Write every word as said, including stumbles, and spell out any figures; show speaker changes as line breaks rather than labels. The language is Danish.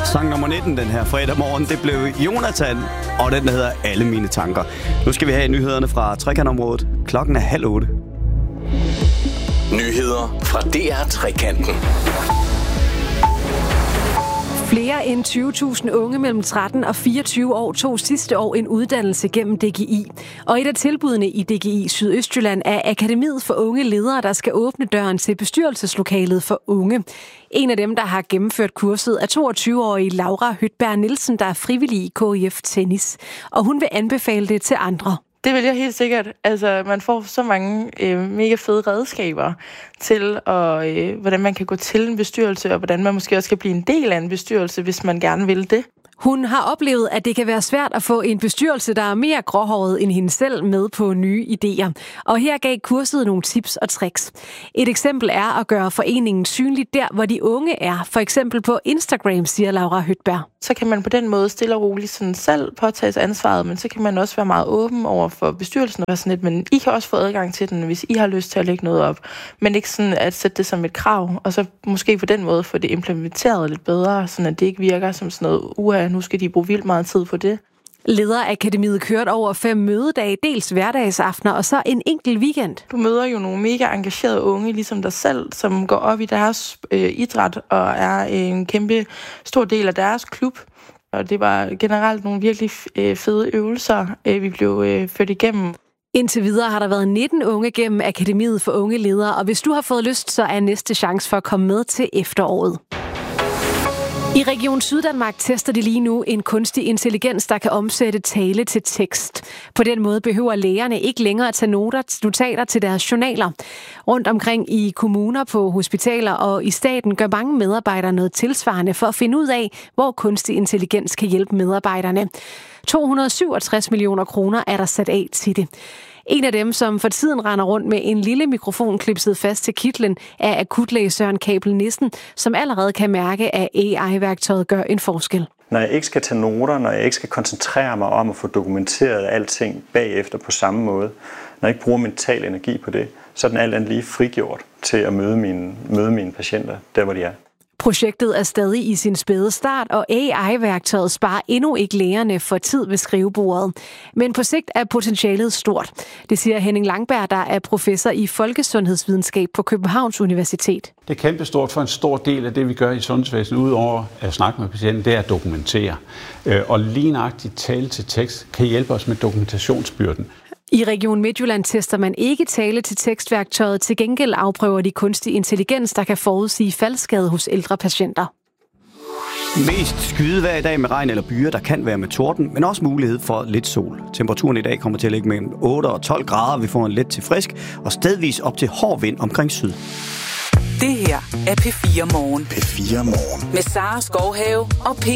Sang nummer nitten den her fredag morgen, det blev Jonathan, og den hedder Alle mine tanker. Nu skal vi have nyhederne fra Trekantområdet. Klokken er halv otte.
Nyheder fra D R Trekanten.
Flere end tyve tusind unge mellem tretten og fireogtyve år tog sidste år en uddannelse gennem D G I. Og et af tilbudene i D G I Sydøstjylland er Akademiet for Unge Ledere, der skal åbne døren til bestyrelseslokalet for unge. En af dem, der har gennemført kurset, er toogtyve-årige Laura Høtberg Nielsen, der er frivillig i K I F Tennis. Og hun vil anbefale det til andre.
Det vil jeg helt sikkert. Altså, man får så mange øh, mega fede redskaber til, og, øh, hvordan man kan gå til en bestyrelse, og hvordan man måske også kan blive en del af en bestyrelse, hvis man gerne vil det.
Hun har oplevet, at det kan være svært at få en bestyrelse, der er mere gråhåret end hende selv, med på nye idéer. Og her gav kurset nogle tips og tricks. Et eksempel er at gøre foreningen synlig der, hvor de unge er. For eksempel på Instagram, siger Laura Høtberg.
Så kan man på den måde stille og roligt sådan selv påtage sig ansvaret, men så kan man også være meget åben over for bestyrelsen og være sådan lidt, men I kan også få adgang til den, hvis I har lyst til at lægge noget op. Men ikke sådan at sætte det som et krav, og så måske på den måde få det implementeret lidt bedre, sådan at det ikke virker som sådan noget, uha, nu skal de bruge vildt meget tid på det.
Lederakademiet kørte over fem mødedage, dels hverdagsaftener og så en enkelt weekend.
Du møder jo nogle mega engagerede unge, ligesom dig selv, som går op i deres øh, idræt og er en kæmpe stor del af deres klub. Og det var generelt nogle virkelig øh, fede øvelser, øh, vi blev øh, ført igennem.
Indtil videre har der været nitten unge gennem Akademiet for Unge Ledere, og hvis du har fået lyst, så er næste chance for at komme med til efteråret. I Region Syddanmark tester de lige nu en kunstig intelligens, der kan omsætte tale til tekst. På den måde behøver lægerne ikke længere at tage noter, notater til deres journaler. Rundt omkring i kommuner, på hospitaler og i staten gør mange medarbejdere noget tilsvarende for at finde ud af, hvor kunstig intelligens kan hjælpe medarbejderne. to hundrede og syvogtres millioner kroner er der sat af til det. En af dem, som for tiden render rundt med en lille mikrofon klipset fast til kitlen, er akutlæge Søren Kabel Nissen, som allerede kan mærke, at A I-værktøjet gør en forskel.
Når jeg ikke skal tage noter, når jeg ikke skal koncentrere mig om at få dokumenteret alting bagefter på samme måde, når jeg ikke bruger mental energi på det, så er den alt andet lige frigjort til at møde mine, møde mine patienter der, hvor de er.
Projektet er stadig i sin spæde start, og A I-værktøjet sparer endnu ikke lægerne for tid ved skrivebordet. Men på sigt er potentialet stort. Det siger Henning Langberg, der er professor i folkesundhedsvidenskab på Københavns Universitet.
Det er kæmpestort for en stor del af det, vi gør i sundhedsvæsenet, udover at snakke med patienten, det er at dokumentere. Og lige nøjagtigt tale til tekst kan hjælpe os med dokumentationsbyrden.
I Region Midtjylland tester man ikke tale til tekstværktøjet. Til gengæld afprøver de kunstig intelligens, der kan forudsige faldskade hos ældre patienter.
Mest skyde hver dag med regn eller byer, der kan være med torden, men også mulighed for lidt sol. Temperaturen i dag kommer til at ligge mellem otte og tolv grader. Vi får en let til frisk og stedvis op til hård vind omkring syd.
Det her er P fire Morgen.
P fire Morgen.
Med Sara Skovhave og P.